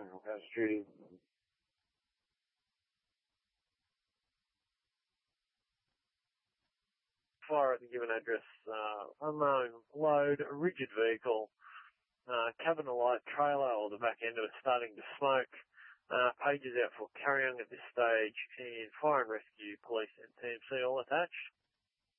How's Judy? Fire at the given address, unknown load, rigid vehicle, cabin light trailer or the back end of it starting to smoke. Pages out for Carryong at this stage, and fire and rescue, police and TMC all attached.